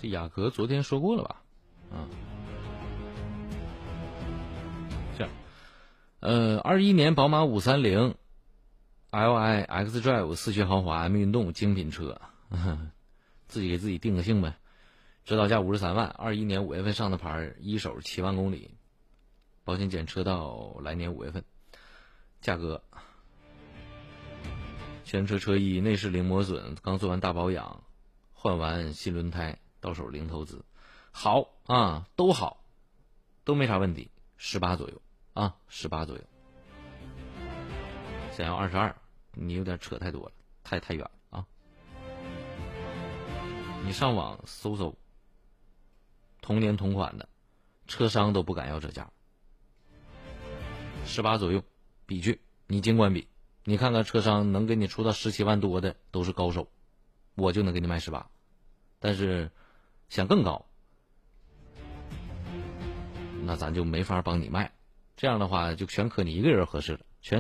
这雅阁昨天说过了吧？这样，21年宝马530 Li X Drive 4驱豪华 M 运动精品车，自己给自己定个性呗。指导价53万，21年5月份上的牌，一手7万公里，保险检车到来年5月份。价格，全车车衣内饰零磨损，刚做完大保养，换完新轮胎，到手零投资，好啊，都好，都没啥问题，18左右啊，18左右。想要22，你有点扯太多了，太远了啊！你上网搜搜，同年同款的，车商都不敢要这价，18左右，比去，你尽管比，你看看车商能给你出到17万多的都是高手，我就能给你卖18，但是想更高，那咱就没法帮你卖，这样的话就全可你一个人合适了。